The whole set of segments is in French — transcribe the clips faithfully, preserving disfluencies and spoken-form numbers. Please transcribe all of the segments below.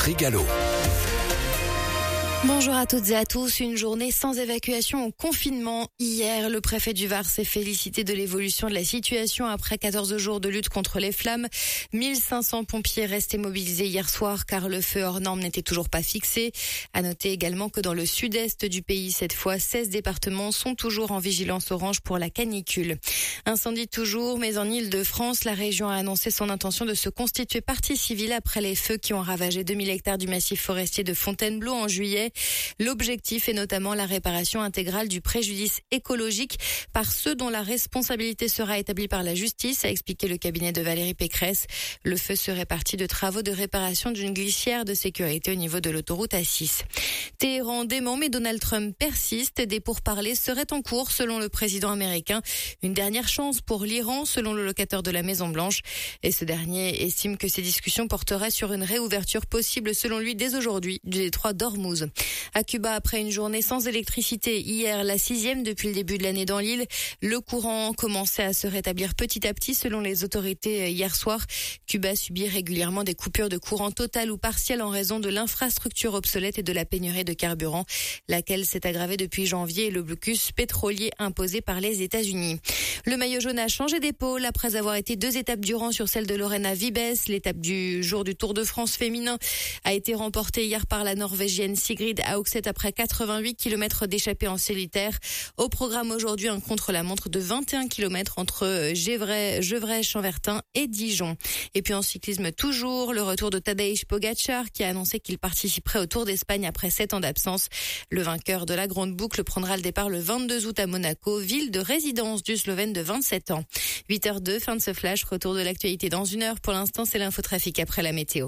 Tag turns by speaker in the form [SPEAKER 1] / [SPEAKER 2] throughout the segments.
[SPEAKER 1] Trigalo.
[SPEAKER 2] Bonjour à toutes et à tous. Une journée sans évacuation au confinement. Hier, le préfet du Var s'est félicité de l'évolution de la situation après quatorze jours de lutte contre les flammes. mille cinq cents pompiers restés mobilisés hier soir car le feu hors norme n'était toujours pas fixé. À noter également que dans le sud-est du pays, cette fois, seize départements sont toujours en vigilance orange pour la canicule. Incendie toujours, mais en Île-de-France, la région a annoncé son intention de se constituer partie civile après les feux qui ont ravagé deux mille hectares du massif forestier de Fontainebleau en juillet. L'objectif est notamment la réparation intégrale du préjudice écologique par ceux dont la responsabilité sera établie par la justice, a expliqué le cabinet de Valérie Pécresse. Le feu serait parti de travaux de réparation d'une glissière de sécurité au niveau de l'autoroute A six. Téhéran dément, mais Donald Trump persiste. Des pourparlers seraient en cours selon le président américain. Une dernière chance pour l'Iran selon le locataire de la Maison-Blanche. Et ce dernier estime que ces discussions porteraient sur une réouverture possible selon lui dès aujourd'hui du détroit d'Ormuz. À Cuba, après une journée sans électricité, hier la sixième depuis le début de l'année dans l'île, le courant commençait à se rétablir petit à petit selon les autorités hier soir. Cuba subit régulièrement des coupures de courant totales ou partielles en raison de l'infrastructure obsolète et de la pénurie de carburant, laquelle s'est aggravée depuis janvier et le blocus pétrolier imposé par les États-Unis. Le maillot jaune a changé d'épaule après avoir été deux étapes durant sur celle de Lorena Vibes. L'étape du jour du Tour de France féminin a été remportée hier par la Norvégienne Sigrid Haugset après quatre-vingt-huit kilomètres d'échappée en solitaire. Au programme aujourd'hui, un contre-la-montre de vingt et un kilomètres entre Gevrey, Gevrey, Chambertin et Dijon. Et puis en cyclisme toujours, le retour de Tadej Pogačar qui a annoncé qu'il participerait au Tour d'Espagne après sept ans d'absence. Le vainqueur de la grande boucle prendra le départ le vingt-deux août à Monaco, ville de résidence du Slovène de vingt-sept ans. huit heures deux, fin de ce flash, retour de l'actualité dans une heure. Pour l'instant, c'est l'infotrafic après la météo.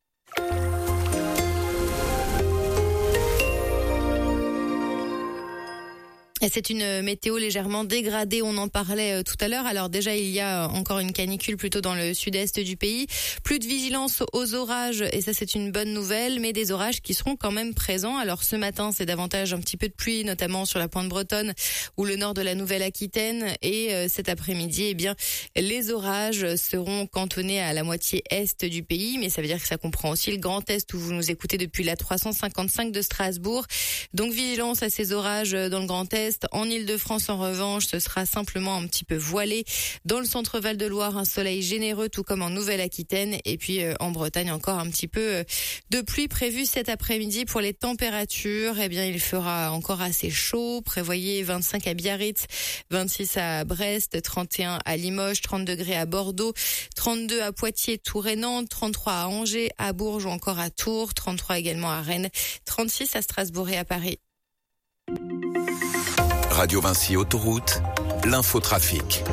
[SPEAKER 2] Et c'est une météo légèrement dégradée, on en parlait tout à l'heure. Alors déjà, il y a encore une canicule plutôt dans le sud-est du pays. Plus de vigilance aux orages, et ça c'est une bonne nouvelle, mais des orages qui seront quand même présents. Alors ce matin, c'est davantage un petit peu de pluie, notamment sur la pointe bretonne ou le nord de la Nouvelle-Aquitaine. Et euh, cet après-midi, eh bien, les orages seront cantonnés à la moitié est du pays, mais ça veut dire que ça comprend aussi le Grand Est où vous nous écoutez depuis la trois cent cinquante-cinq de Strasbourg. Donc vigilance à ces orages dans le Grand Est. En Île-de-France, en revanche, ce sera simplement un petit peu voilé. Dans le centre Val-de-Loire, un soleil généreux, tout comme en Nouvelle-Aquitaine. Et puis euh, en Bretagne, encore un petit peu euh, de pluie prévue cet après-midi. Pour les températures, eh bien, il fera encore assez chaud. Prévoyez vingt-cinq à Biarritz, vingt-six à Brest, trente et un à Limoges, trente degrés à Bordeaux, trente-deux à Poitiers, Tours et Nantes, trente-trois à Angers, à Bourges ou encore à Tours, trente-trois également à Rennes, trente-six à Strasbourg et à Paris.
[SPEAKER 1] Radio Vinci Autoroute, l'infotrafic.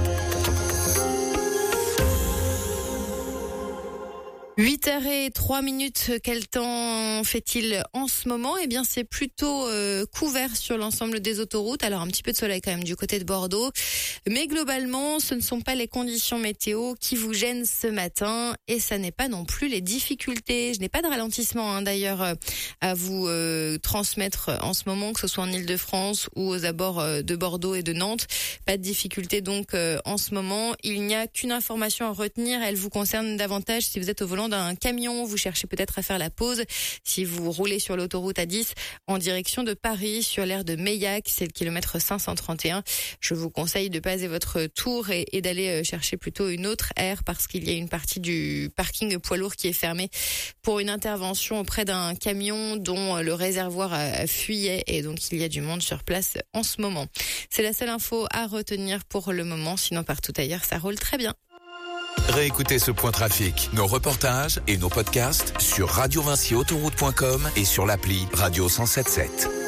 [SPEAKER 2] huit heures trois minutes, quel temps fait-il en ce moment? Eh bien, c'est plutôt euh, couvert sur l'ensemble des autoroutes. Alors, un petit peu de soleil quand même du côté de Bordeaux. Mais globalement, ce ne sont pas les conditions météo qui vous gênent ce matin. Et ça n'est pas non plus les difficultés. Je n'ai pas de ralentissement hein, d'ailleurs euh, à vous euh, transmettre en ce moment, que ce soit en Île-de-France ou aux abords euh, de Bordeaux et de Nantes. Pas de difficultés donc euh, en ce moment. Il n'y a qu'une information à retenir. Elle vous concerne davantage si vous êtes au volant d'un camion, vous cherchez peut-être à faire la pause. Si vous roulez sur l'autoroute A dix en direction de Paris, sur l'aire de Meillac, c'est le kilomètre cinq cent trente et un. Je vous conseille de passer votre tour et, et d'aller chercher plutôt une autre aire parce qu'il y a une partie du parking poids lourd qui est fermée pour une intervention auprès d'un camion dont le réservoir fuyait et donc il y a du monde sur place en ce moment. C'est la seule info à retenir pour le moment, sinon partout ailleurs ça roule très bien.
[SPEAKER 1] Réécoutez ce point trafic, nos reportages et nos podcasts sur radio vinci autoroute point com et sur l'appli Radio cent sept sept.